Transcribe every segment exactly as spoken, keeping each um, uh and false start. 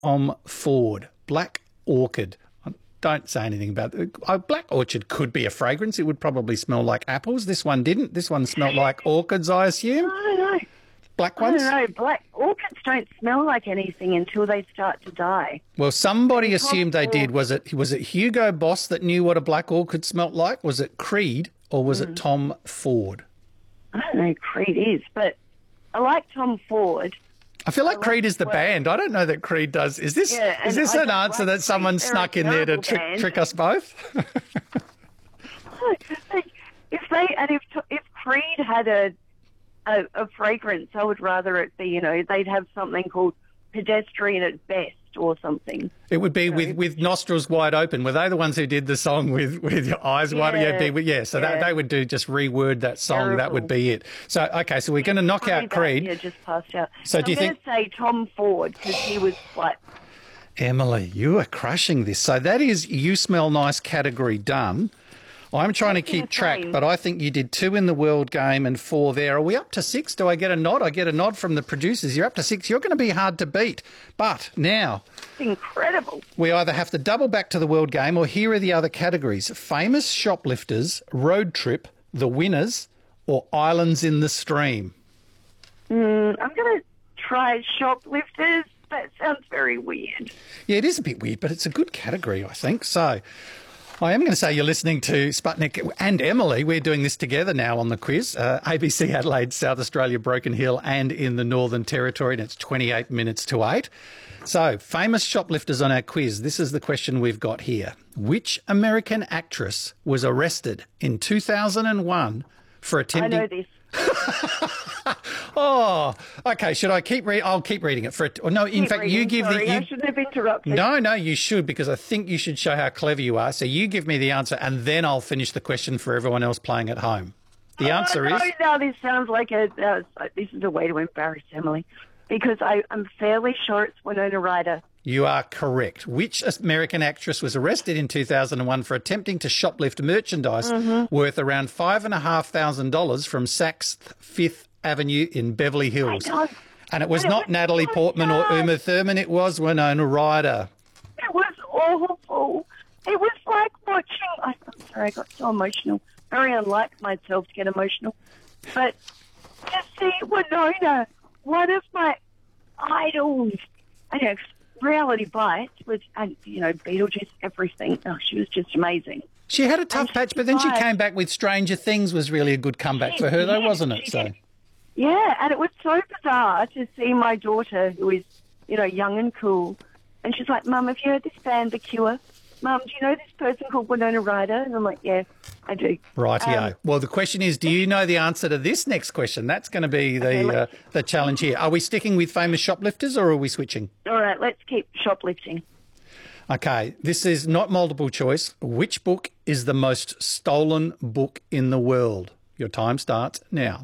Tom Ford, Black Orchid. Don't say anything about it. A Black Orchid could be a fragrance. It would probably smell like apples. This one didn't. This one smelled like orchids, I assume. I don't know. Black ones? I don't know. Black orchids don't smell like anything until they start to die. Well, somebody And assumed Tom they did. Ford- Was it was it Hugo Boss that knew what a black orchid smelt like? Was it Creed or was Mm. it Tom Ford? I don't know who Creed is, but I like Tom Ford. I feel like like Creed is the what- band. I don't know that Creed does. Is this Yeah, is and this I an don't answer like that Creed. someone They're a snuck in there to terrible trick, band. trick us both? If they and if if Creed had a, a a fragrance, I would rather it be, you know, they'd have something called Pedestrian at Best or something. It would be with, with nostrils wide open. Were they the ones who did the song with, with your eyes wide? Yeah, Yeah, be, yeah. So yeah. That, they would do just reword that song. That Terrible. would be it. So okay, so we're going to knock out That, Creed. Yeah, just passed out. So do you I'm think- going to say Tom Ford because he was like, Emily, you are crushing this. So that is You Smell Nice category done. I'm trying to keep track, insane. but I think you did two in the world game and four there. Are we up to six? Do I get a nod? I get a nod from the producers. You're up to six. You're going to be hard to beat. But now it's incredible. we either have to double back to the world game or here are the other categories. Famous shoplifters, road trip, the winners, or islands in the stream. Mm, I'm going to try shoplifters. That sounds very weird. Yeah, it is a bit weird, but it's a good category, I think. So I am going to say you're listening to Sputnik and Emily. We're doing this together now on the quiz. Uh, A B C Adelaide, South Australia, Broken Hill and in the Northern Territory, and it's twenty-eight minutes to eight. So, famous shoplifters on our quiz. This is the question we've got here. Which American actress was arrested in two thousand one for I attempting... know this. Oh, okay. Should I keep reading? I'll keep reading it. For it. Oh, no, in Keep fact, reading. you give Sorry, the... I You, shouldn't have interrupted. No, no, you should, because I think you should show how clever you are. So you give me the answer and then I'll finish the question for everyone else playing at home. The answer oh, is... No, no, this sounds like a... Uh, this is a way to embarrass Emily. Because I, I'm fairly sure it's Winona Ryder. You are correct. Which American actress was arrested in two thousand one for attempting to shoplift merchandise Mm-hmm. worth around five and a half thousand dollars from Saks Fifth Avenue in Beverly Hills? know. And it was And it not was Natalie so Portman or sad. Uma Thurman. It was Winona Ryder. It was awful. It was like watching... I, I'm sorry, I got so emotional. Very unlike myself to get emotional. But to see Winona, one of my idols, I know, Reality Bites was, and you know, Beetlejuice, everything. Oh, she was just amazing. She had a tough And patch, but then she survived. came back with Stranger Things was really a good comeback for her, though, Yeah, wasn't it? she So did. Yeah, and it was so bizarre to see my daughter, who is, you know, young and cool, and she's like, Mum, have you heard this band, The Cure? Mum, do you know this person called Winona Ryder? And I'm like, yeah, I do. Rightio. Um, well, the question is, do you know the answer to this next question? That's going to be the Okay, uh, let's- the challenge here. Are we sticking with famous shoplifters or are we switching? All right, let's keep shoplifting. Okay, this is not multiple choice. Which book is the most stolen book in the world? Your time starts now.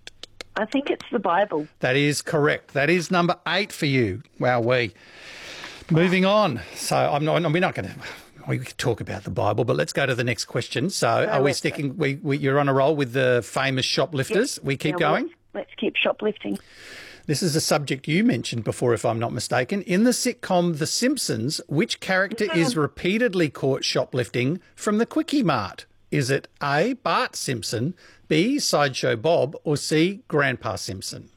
I think it's the Bible. That is correct. That is number eight for you. Wow, we. Moving on. So I'm not. We're not going to. We could talk about the Bible, but let's go to the next question. So, are we let's go. sticking? We, we you're on a roll with the famous shoplifters. We keep Yeah, well, going. Let's, let's keep shoplifting. This is a subject you mentioned before, if I'm not mistaken. In the sitcom The Simpsons, which character is repeatedly caught shoplifting from the Quickie Mart? Is it A, Bart Simpson, B, Sideshow Bob, or C, Grandpa Simpson?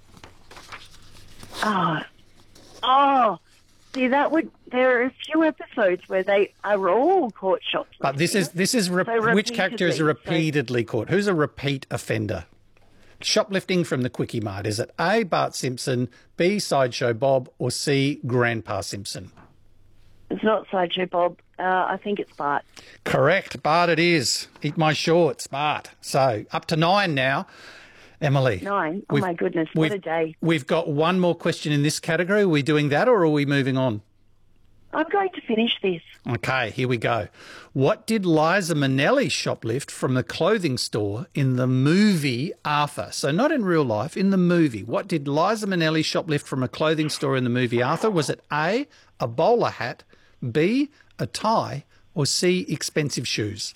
Oh, oh, see, that would. There are a few episodes where they are all caught shoplifting. But this is this is re- So which character is repeatedly, so- repeatedly caught? Who's a repeat offender? Shoplifting from the Quickie Mart. Is it A, Bart Simpson, B, Sideshow Bob, or C, Grandpa Simpson? It's not Sideshow Bob. Uh, I think it's Bart. Correct. Bart it is. Eat my shorts, Bart. So up to nine now. Emily. Nine. Oh, we've- my goodness. What we've- a day. We've got one more question in this category. Are we doing that or are we moving on? I'm going to finish this. Okay, here we go. What did Liza Minnelli shoplift from the clothing store in the movie Arthur? So not in real life, in the movie. What did Liza Minnelli shoplift from a clothing store in the movie Arthur? Was it A, a bowler hat, B, a tie, or C, expensive shoes?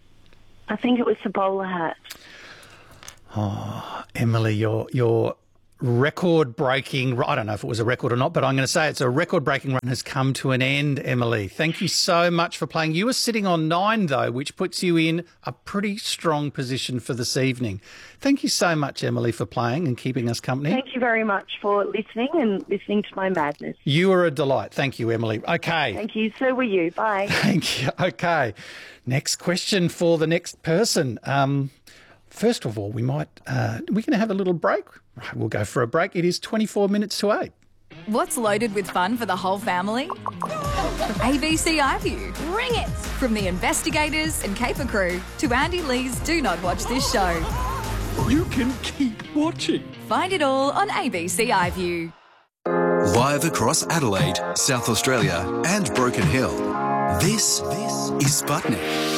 I think it was the bowler hat. Emily, you're you're record-breaking, I don't know if it was a record or not, but I'm going to say it's a record-breaking run has come to an end, Emily. Thank you so much for playing. You were sitting on nine, though, which puts you in a pretty strong position for this evening. Thank you so much, Emily, for playing and keeping us company. Thank you very much for listening and listening to my madness. You were a delight. Thank you, Emily. Okay. Thank you. So were you. Bye. Thank you. Okay. Next question for the next person. Um, first of all, we might, uh, we're going to have a little break. Right, we'll go for a break. It is twenty-four minutes to eight. What's loaded with fun for the whole family? A B C iView. Bring it! From the investigators and Caper crew to Andy Lee's Do Not Watch This Show. You can keep watching. Find it all on A B C iView. Live across Adelaide, South Australia and Broken Hill. This, this is Sputnik.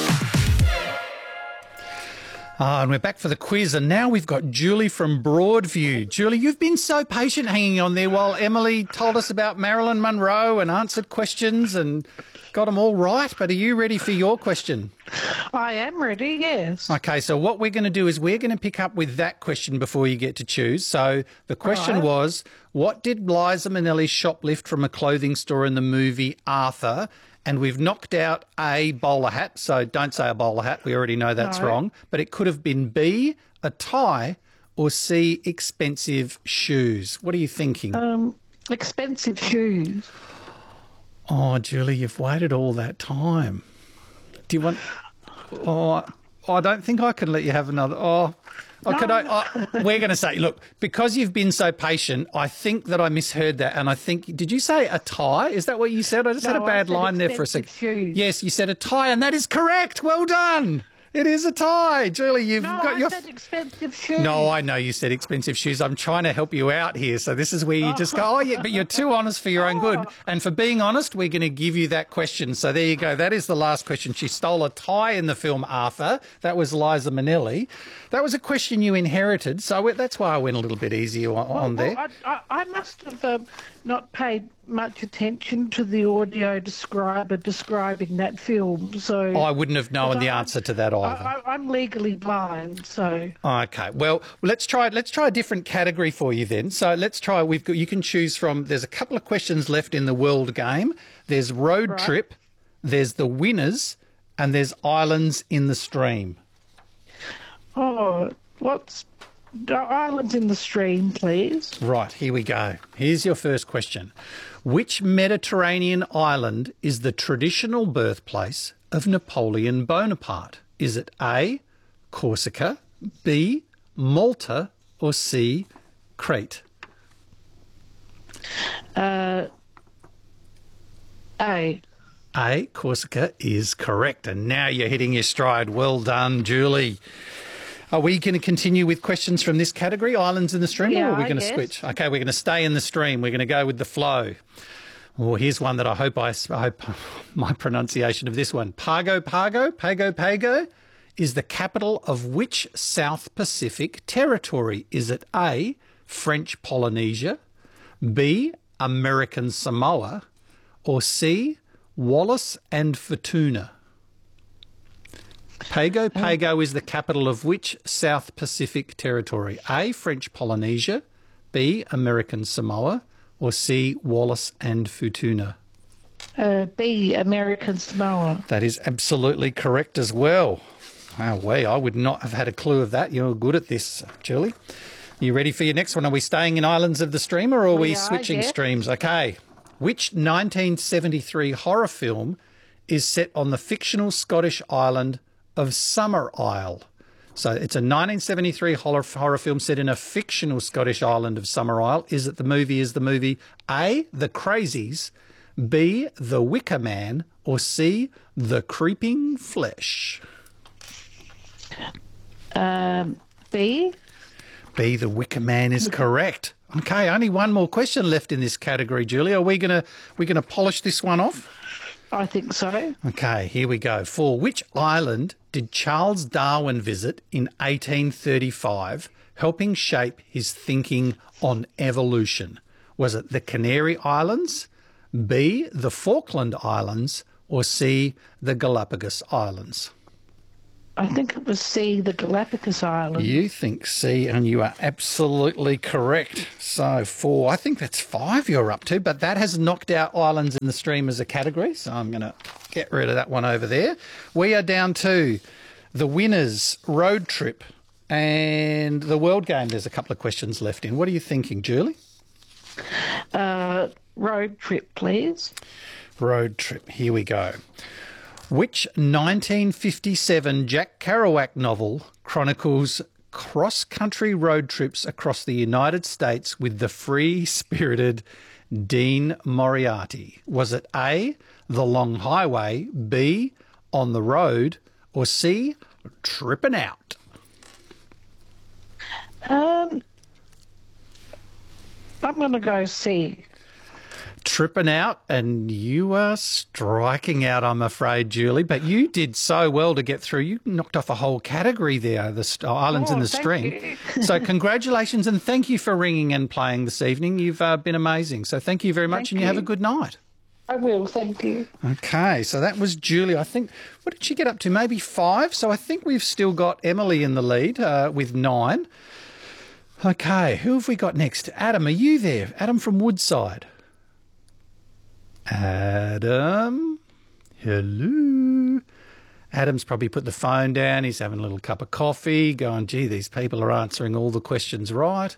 Ah, and we're back for the quiz, and now we've got Julie from Broadview. Julie, you've been so patient hanging on there while Emily told us about Marilyn Monroe and answered questions and got them all right, but are you ready for your question? I am ready, yes. Okay, so what we're going to do is we're going to pick up with that question before you get to choose. So the question Right. was, what did Liza Minnelli shoplift from a clothing store in the movie Arthur? And we've knocked out A, bowler hat, so don't say a bowler hat. We already know that's No. wrong. But it could have been B, a tie, or C, expensive shoes. What are you thinking? Um, expensive shoes. Oh, Julie, you've waited all that time. Do you want... Oh, I don't think I can let you have another... Oh, oh could I... Oh, we're going to say, look, because you've been so patient, I think that I misheard that. And I think... Did you say a tie? Is that what you said? I just had a No, I bad said line there for a second. expensive shoes. Yes, you said a tie, and that is correct. Well done. It is a tie. Julie, you've No, got I your... said expensive shoes. No, I know you said expensive shoes. I'm trying to help you out here. So this is where you just go, oh, yeah, but you're too honest for your own good. And for being honest, we're going to give you that question. So there you go. That is the last question. She stole a tie in the film Arthur. That was Liza Minnelli. That was a question you inherited. So that's why I went a little bit easier on, on Well, there. I, I, I must have um, not paid much attention to the audio describer describing that film. So I wouldn't have known the I- answer to that either. I, I, I'm legally blind, so Okay. Well, let's try let's try a different category for you then. So let's try we've got you can choose from there's a couple of questions left in the world game. There's road Right. trip, there's the winners, and there's islands in the stream. oh, what's Islands in the Stream, please? Right, here we go. Here's your first question. Which Mediterranean island is the traditional birthplace of Napoleon Bonaparte? Is it A, Corsica, B, Malta, or C, Crete? Uh, A. A, Corsica is correct. And now you're hitting your stride. Well done, Julie. Are we going to continue with questions from this category, islands in the stream, Yeah, or are we I going to guess. switch? Okay, we're going to stay in the stream. We're going to go with the flow. Well, here's one that I hope I, I hope my pronunciation of this one. Pago Pago, Pago Pago is the capital of which South Pacific territory? Is it A, French Polynesia, B, American Samoa, or C, Wallis and Futuna? Pago Pago is the capital of which South Pacific territory? A, French Polynesia, B, American Samoa, or C, Wallis and Futuna? Uh, B. American Samoa. That is absolutely correct as well. Wow, way, I would not have had a clue of that. You're good at this, Julie. You ready for your next one? Are we staying in Islands of the Stream or are we, We are, switching yes. streams? Okay. Which nineteen seventy-three horror film is set on the fictional Scottish island of Summer Isle? So it's a nineteen seventy-three horror, horror film set in a fictional Scottish island of Summer Isle. Is it the movie, is the movie A, The Crazies, B, The Wicker Man, or C, The Creeping Flesh? Um, B. B, The Wicker Man is correct. Okay, only one more question left in this category, Julie. Are we gonna we gonna polish this one off? I think so. Okay, here we go. For which island did Charles Darwin visit in eighteen thirty-five, helping shape his thinking on evolution? Was it the Canary Islands, B, the Falkland Islands, or C, the Galapagos Islands? I think it was C, the Galapagos Islands. You think C, and you are absolutely correct. So four, I think that's five you're up to, but that has knocked out islands in the stream as a category, so I'm going to get rid of that one over there. We are down to the winners, road trip, and the world game. There's a couple of questions left in. What are you thinking, Julie? Uh, road trip, please. Road trip, here we go. Which nineteen fifty-seven Jack Kerouac novel chronicles cross-country road trips across the United States with the free-spirited Dean Moriarty? Was it A, The Long Highway, B, On the Road, or C, Trippin' Out? Um, I'm going to go C. Tripping out, and you are striking out, I'm afraid, Julie. But you did so well to get through. You knocked off a whole category there, the st- islands Oh, in the thank string. you. So congratulations, and thank you for ringing and playing this evening. You've uh, been amazing. So thank you very much, Thank and you have a you. good night. I will, thank you. Okay, so that was Julie. I think, what did she get up to? Maybe five? So I think we've still got Emily in the lead uh, with nine. Okay, who have we got next? Adam, are you there? Adam from Woodside. Adam, hello. Adam's probably put the phone down. He's having a little cup of coffee, going, gee, these people are answering all the questions right.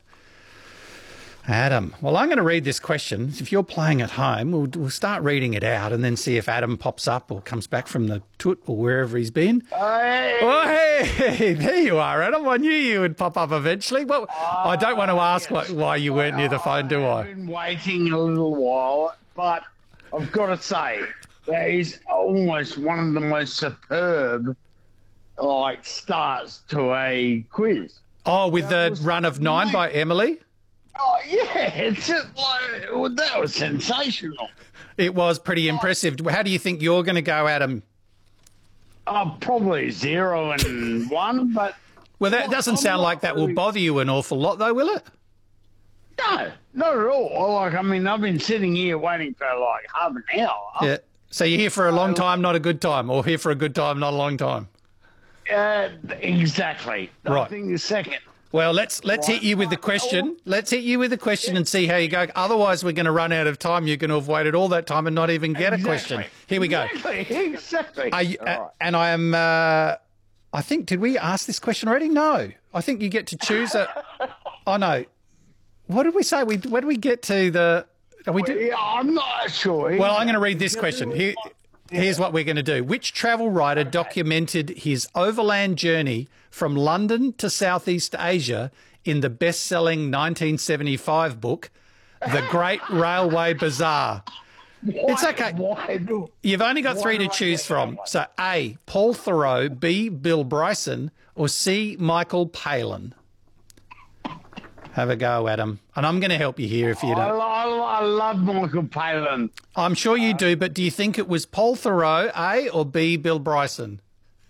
Adam, well, I'm going to read this question. If you're playing at home, we'll, we'll start reading it out and then see if Adam pops up or comes back from the toot or wherever he's been. Hey. Oh, hey, there you are, Adam. I knew you would pop up eventually. Well, Oh, I don't want to ask yes. what, why you weren't near the phone, do I've I? been waiting a little while, but I've got to say, that is almost one of the most superb, like, starts to a quiz. Oh, with the was run of nine great. by Emily? Oh, yeah, it's just like, well, that was sensational. It was pretty impressive. How do you think you're going to go, Adam? Uh, probably zero and one, but Well, that doesn't I'm sound not like that will really- bother you an awful lot, though, will it? no, not at all. Like, I mean, I've been sitting here waiting for like half an hour. Yeah. So you're here for a long time, not a good time, or here for a good time, not a long time. Uh, exactly. I Right. think the second. Well, let's let's hit you with the question. Let's hit you with the question and see how you go. Otherwise, we're going to run out of time. You're going to have waited all that time and not even get a question. Exactly. Here we go. Exactly. Exactly. Are you, All uh, right. and I am. Uh, I think did we ask this question already? No. I think you get to choose a. Oh no. What did we say? We where do we get to the? Are we do, Yeah, I'm not sure. well, I'm going to read this question. Here, here's what we're going to do. Which travel writer documented his overland journey from London to Southeast Asia in the best-selling nineteen seventy-five book, The Great Railway Bazaar? It's okay. Why do? You've only got three to choose from. So A, Paul Thoreau, B, Bill Bryson, or C, Michael Palin. Have a go, Adam. And I'm going to help you here if you I, don't. I, I love Michael Palin. I'm sure you do, but do you think it was Paul Thoreau, A, or B, Bill Bryson?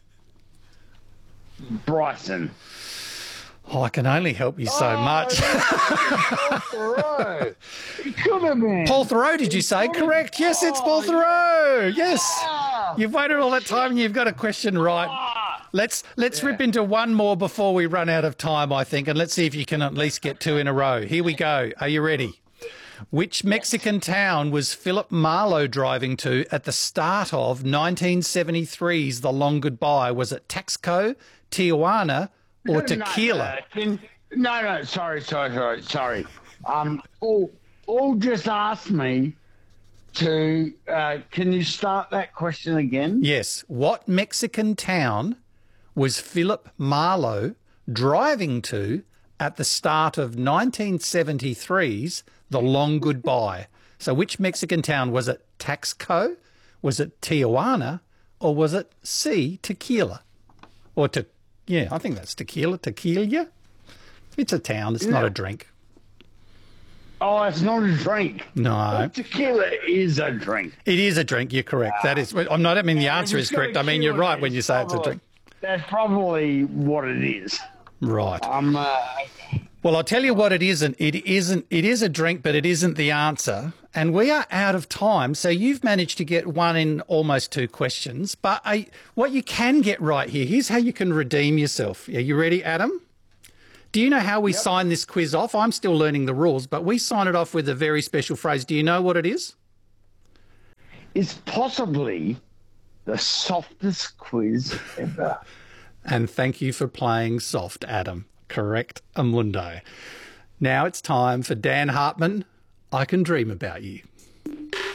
Bryson. Oh, I can only help you so much. Thoreau. It could have been. Paul Thoreau, did you say? Correct. Yes, it's Paul Thoreau. Yes. You've waited all that time and you've got a question right. Let's let's rip into one more before we run out of time, I think, and let's see if you can at least get two in a row. Here we go. Are you ready? Which Mexican town was Philip Marlowe driving to at the start of nineteen seventy-three's The Long Goodbye? Was it Taxco, Tijuana, or Tequila? No, no, no, no, sorry, sorry, sorry, sorry. Um, all, all just asked me to, uh, can you start that question again? Yes. What Mexican town was Philip Marlowe driving to at the start of nineteen seventy-three's The Long Goodbye? So which Mexican town? Was it Taxco? Was it Tijuana? Or was it C, Tequila? Or to, yeah, I think that's Tequila. Tequila? It's a town. It's not a drink. Oh, it's not a drink. No. Tequila is a drink. It is a drink. You're correct. That is. I'm not. I mean, the answer is correct. I mean, you're right when you say it's a drink. That's probably what it is. Right. Um, uh, Well, I'll tell you what it isn't. It isn't. It is a drink, but it isn't the answer. And we are out of time. So you've managed to get one in almost two questions. But I, what you can get right here, here's how you can redeem yourself. Are you ready, Adam? Do you know how we yep. sign this quiz off? I'm still learning the rules, but we sign it off with a very special phrase. Do you know what it is? It's possibly the softest quiz ever. And thank you for playing soft, Adam. Correct, Amundo. Now it's time for Dan Hartman. I Can Dream About You.